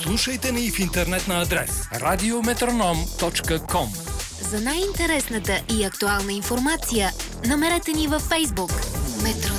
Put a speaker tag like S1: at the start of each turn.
S1: Слушайте ни в интернет на адрес radiometronom.com.
S2: За най-интересната и актуална информация намерете ни във Facebook. Метроном.